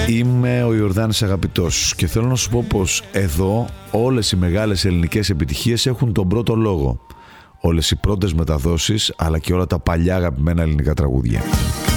Είμαι ο Ιορδάνης Αγαπητός και θέλω να σου πω πως εδώ όλες οι μεγάλες ελληνικές επιτυχίες έχουν τον πρώτο λόγο. Όλες οι πρώτες μεταδόσεις αλλά και όλα τα παλιά αγαπημένα ελληνικά τραγούδια.